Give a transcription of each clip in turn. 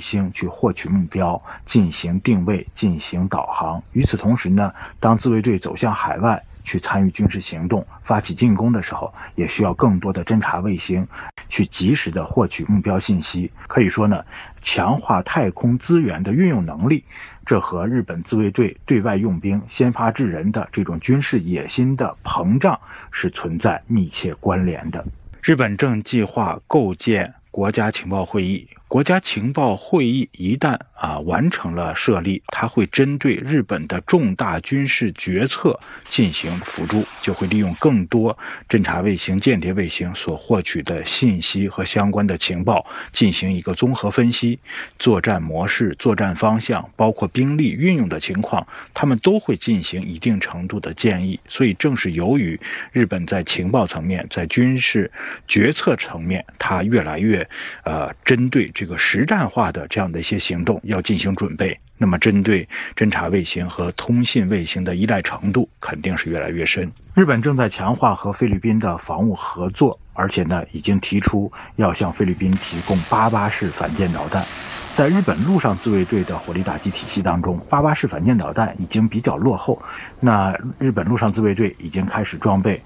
星去获取目标，进行定位，进行导航。与此同时呢，当自卫队走向海外去参与军事行动，发起进攻的时候，也需要更多的侦察卫星去及时的获取目标信息。可以说呢，强化太空资源的运用能力，这和日本自卫队对外用兵、先发制人的这种军事野心的膨胀是存在密切关联的。日本正计划构建国家情报会议。国家情报会议一旦完成了设立，它会针对日本的重大军事决策进行辅助，就会利用更多侦察卫星、间谍卫星所获取的信息和相关的情报进行一个综合分析，作战模式、作战方向，包括兵力运用的情况，他们都会进行一定程度的建议。所以正是由于日本在情报层面、在军事决策层面，它越来越针对这个实战化的这样的一些行动要进行准备，那么针对侦察卫星和通信卫星的依赖程度肯定是越来越深。日本正在强化和菲律宾的防务合作，而且呢已经提出要向菲律宾提供88式反舰导弹。在日本陆上自卫队的火力打击体系当中，88式反舰导弹已经比较落后。那日本陆上自卫队已经开始装备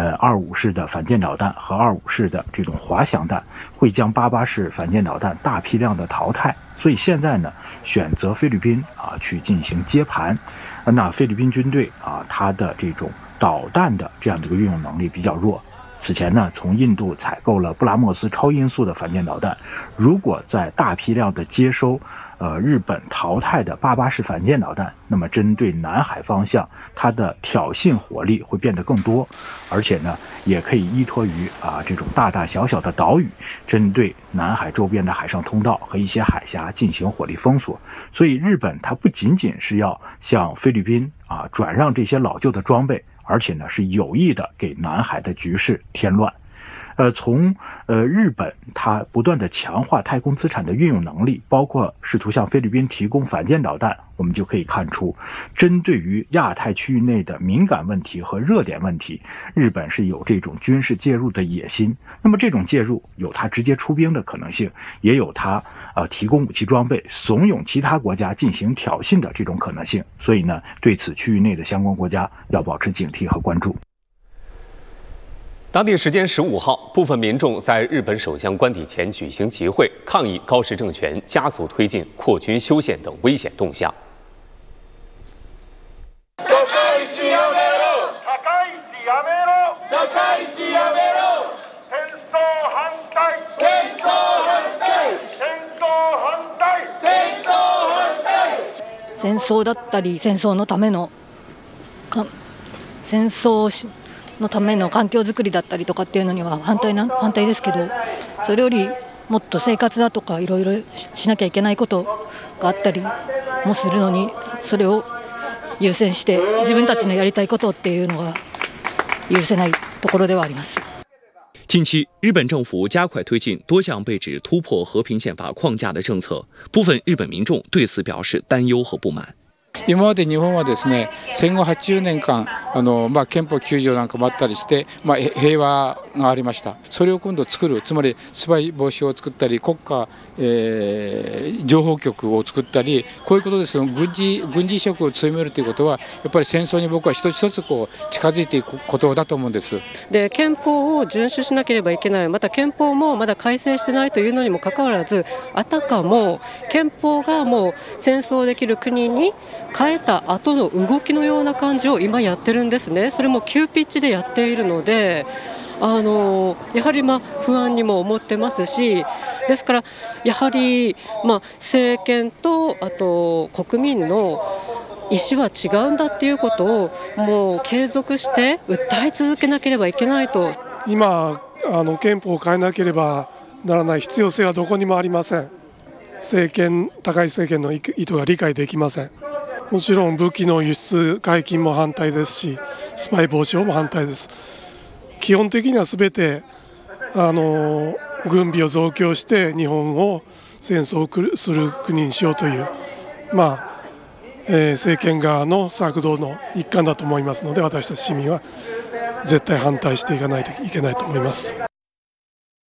25式的反舰导弹和25式的这种滑翔弹，会将88式反舰导弹大批量的淘汰。所以现在呢，选择菲律宾去进行接盘。那菲律宾军队它的这种导弹的这样的一个运用能力比较弱。此前呢，从印度采购了布拉莫斯超音速的反舰导弹，如果在大批量的接收日本淘汰的88式反舰导弹，那么针对南海方向，它的挑衅火力会变得更多，而且呢，也可以依托于这种大大小小的岛屿，针对南海周边的海上通道和一些海峡进行火力封锁。所以日本它不仅仅是要向菲律宾转让这些老旧的装备，而且呢是有意的给南海的局势添乱。从日本它不断的强化太空资产的运用能力，包括试图向菲律宾提供反舰导弹，我们就可以看出，针对于亚太区域内的敏感问题和热点问题，日本是有这种军事介入的野心。那么这种介入有它直接出兵的可能性，也有它提供武器装备、怂恿其他国家进行挑衅的这种可能性。所以呢，对此区域内的相关国家要保持警惕和关注。 当地时间15号，部分民众在日本首相官邸前举行集会，抗议高市政权加速推进扩军修宪等危险动向。 戦争だったり戦争のための戦争のための環境づくりだったりとかっていうのには反対ですけど、それよりもっと生活だとかいろいろしなきゃいけないことがあったりもするのに、それを優先して自分たちのやりたいことっていうのが許せないところではあります。 近期，日本政府加快推进多项被指突破和平宪法框架的政策，部分日本民众对此表示担忧和不満。 今まで日本はですね、戦後80年間憲法9条なんかもあったりして、平和がありました。それを今度作る、つまりスパイ防止を作ったり、国家情報局を作ったり、こういうことですが、軍事意識を強めるということはやっぱり戦争に僕は一つ一つ近づいていくことだと思うんです。 で、憲法を遵守しなければいけない、また憲法もまだ改正してないというのにもかかわらず、あたかも憲法がもう戦争できる国に変えた後の動きのような感じを今やってるんですね。それも急ピッチでやっているので、やはり不安にも思ってますし、ですからやはり政権とあと国民の意思は違うんだっていうことをもう継続して訴え続けなければいけないと。 今憲法を変えなければならない必要性はどこにもありません。高い政権の意図が理解できません。もちろん武器の輸出解禁も反対ですし、スパイ防止法も反対です。基本的には全て軍備を増強して日本を戦争をする国にしようという、政権側の策動の一環だと思いますので、私たち市民は絶対反対していかないといけないと思います。